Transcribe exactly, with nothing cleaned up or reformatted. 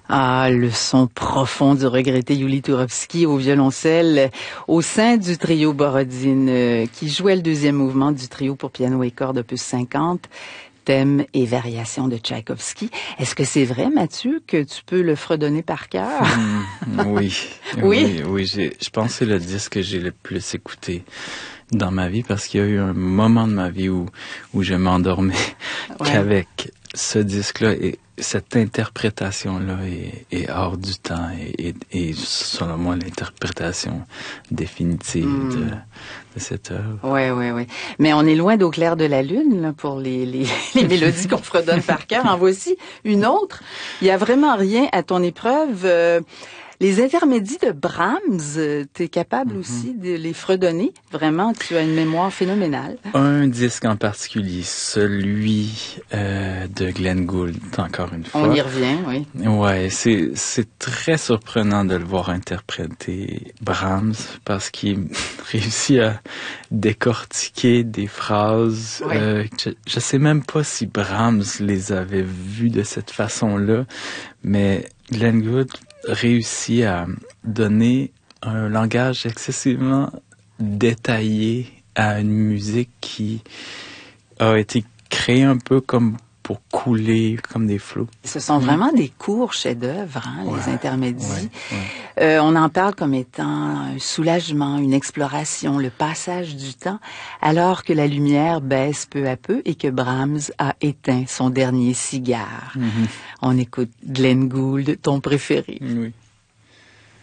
Ah, le son profond du regretté Yuli Turovsky au violoncelle au sein du trio Borodine euh, qui jouait le deuxième mouvement du trio pour piano et cordes opus cinquante, thèmes et variations de Tchaïkovski. Est-ce que c'est vrai, Mathieu, que tu peux le fredonner par cœur? Mmh, oui, oui, oui, oui j'ai, je pense que c'est le disque que j'ai le plus écouté dans ma vie parce qu'il y a eu un moment de ma vie où, où je m'endormais ouais. qu'avec ce disque-là et cette interprétation-là est, est hors du temps et, et, et selon moi l'interprétation définitive mm. de, de cette œuvre. Oui, oui, oui. Mais on est loin d'Au clair de la lune là, pour les, les, les mélodies qu'on fredonne par cœur. En voici une autre. Il y a vraiment rien à ton épreuve. Euh, Les intermédiaires de Brahms, tu es capable mm-hmm. aussi de les fredonner. Vraiment, tu as une mémoire phénoménale. Un disque en particulier, celui euh, de Glenn Gould, encore une fois. On y revient, oui. Ouais, c'est c'est très surprenant de le voir interpréter Brahms parce qu'il réussit à décortiquer des phrases. Oui. Euh, je, je sais même pas si Brahms les avait vues de cette façon-là, mais Glenn Gould réussit à donner un langage excessivement détaillé à une musique qui a été créée un peu comme pour couler comme des flots. Ce sont vraiment des courts chefs-d'œuvre, hein, ouais, les intermédiaires. Ouais, ouais. Euh, on en parle comme étant un soulagement, une exploration, le passage du temps, alors que la lumière baisse peu à peu et que Brahms a éteint son dernier cigare. Mm-hmm. On écoute Glenn Gould, ton préféré. Oui.